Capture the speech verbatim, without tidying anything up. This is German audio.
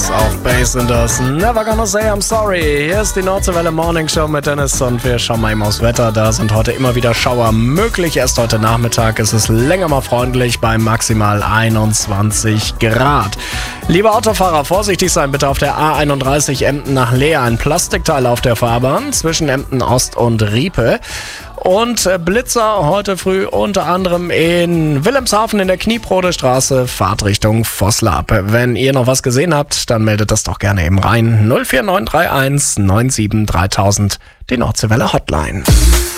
Ace auf Bass und das Never Gonna Say I'm Sorry. Hier ist die Nordseewelle Morning Show mit Dennis und wir schauen mal eben aufs Wetter. Da sind heute immer wieder Schauer möglich. Erst heute Nachmittag ist es länger mal freundlich bei maximal einundzwanzig Grad. Liebe Autofahrer, vorsichtig sein bitte auf der A einunddreißig Emden nach Leer. Ein Plastikteil auf der Fahrbahn zwischen Emden Ost und Riepe. Und Blitzer heute früh unter anderem in Wilhelmshaven in der Kniebrode-Straße, Fahrtrichtung Vosslab. Wenn ihr noch was gesehen habt, dann meldet das doch gerne eben rein. null vier neun drei eins neun sieben dreitausend, die Nordseewelle Hotline.